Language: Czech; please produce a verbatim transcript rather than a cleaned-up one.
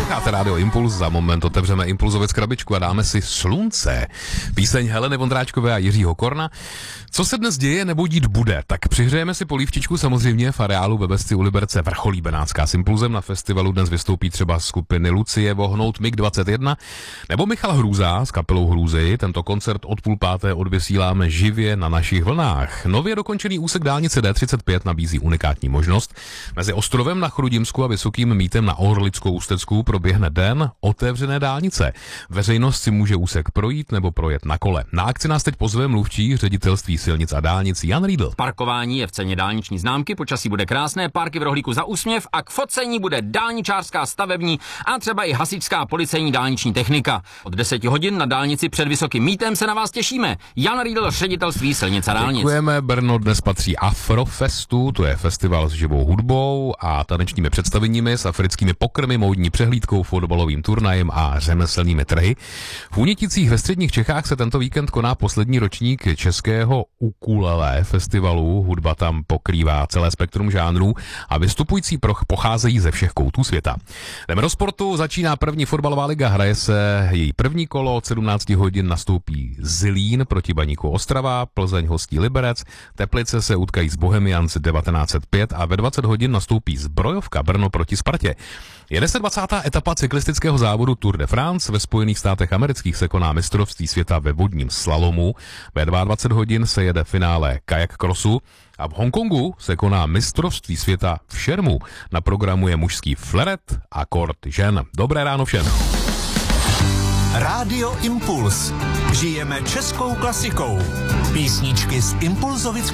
Posloucháte Rádio Impuls, za moment otevřeme Impulzovic krabičku a dáme si Slunce. Píseň Heleny Vondráčkové a Jiřího Korna. Co se dnes děje nebo dít bude? Tak přihřejeme si polívčičku samozřejmě v areálu ve Vesci u Liberce vrcholí Benátská s Impulzem. Na festivalu dnes vystoupí třeba skupiny Lucie, Vohnout, mig dvacet jedna nebo Michal Hrůza s kapelou Hrůzy. Tento koncert od půl páté odvysíláme živě na našich vlnách. Nově dokončený úsek dálnice D třicet pět nabízí unikátní možnost. Mezi ostrovem na Chrudimsku a Vysokým Mítem na Orlickou Ústecku proběhne den otevřené dálnice. Veřejnost si může úsek projít nebo projet na kole. Na akci nás teď pozve mluvčí ředitelství silnic a dálnic Jan Riedl. Parkování je v ceně dálniční známky, počasí bude krásné, parky v rohlíku za úsměv a k focení bude dálničářská, stavební a třeba i hasičská policejní dálniční technika. Od deseti hodin na dálnici před Vysokým Mítem se na vás těšíme. Jan Riedl, ředitelství silnic a dálnic. Děkujeme. Brno dnes patří Afrofestu, to je festival s živou hudbou a tanečními představeními, s africkými pokrmy, módní přehlídkou, fotbalovým turnajem a řemeslnými trhy. V Úněticích ve středních Čechách se tento víkend koná poslední ročník českého ukulele festivalu. Hudba tam pokrývá celé spektrum žánrů a vystupující proch pocházejí ze všech koutů světa. Jdeme do sportu, začíná první fotbalová liga, hraje se její první kolo, od sedmnácti hodin nastoupí Zlín proti Baníku Ostrava, Plzeň hostí Liberec, Teplice se utkají s Bohemians devatenáct set pět a ve dvacet hodin nastoupí Zbrojovka Brno proti Spartě. Je dvacátá etapa cyklistického závodu Tour de France. Ve Spojených státech amerických se koná mistrovství světa ve vodním slalomu. Ve dvacet dva hodin se jede finále kajak crossu a v Hongkongu se koná mistrovství světa v šermu. Na programu je mužský fleret a kort žen. Dobré ráno všem. Rádio Impuls. Žijeme českou klasikou. Písničky z Impulzovic